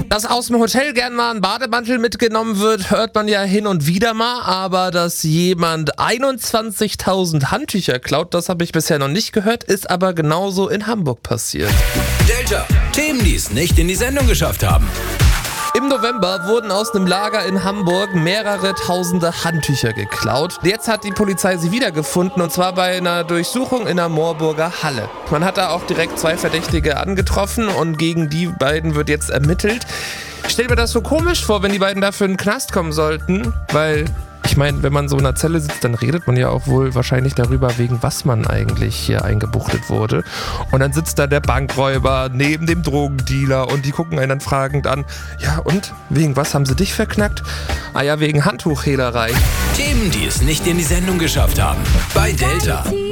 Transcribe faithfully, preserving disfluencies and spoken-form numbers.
Dass aus dem Hotel gern mal ein Bademantel mitgenommen wird, hört man ja hin und wieder mal. Aber dass jemand einundzwanzigtausend Handtücher klaut, das habe ich bisher noch nicht gehört, ist aber genauso in Hamburg passiert. Delta, Themen, die es nicht in die Sendung geschafft haben. Im November wurden aus einem Lager in Hamburg mehrere tausende Handtücher geklaut. Jetzt hat die Polizei sie wiedergefunden, und zwar bei einer Durchsuchung in der Moorburger Halle. Man hat da auch direkt zwei Verdächtige angetroffen und gegen die beiden wird jetzt ermittelt. Ich stelle mir das so komisch vor, wenn die beiden dafür in den Knast kommen sollten, weil... Ich meine, wenn man so in einer Zelle sitzt, dann redet man ja auch wohl wahrscheinlich darüber, wegen was man eigentlich hier eingebuchtet wurde. Und dann sitzt da der Bankräuber neben dem Drogendealer und die gucken einen dann fragend an. Ja, und? Wegen was haben sie dich verknackt? Ah ja, wegen Handtuchhehlerei. Themen, die es nicht in die Sendung geschafft haben. Bei Delta.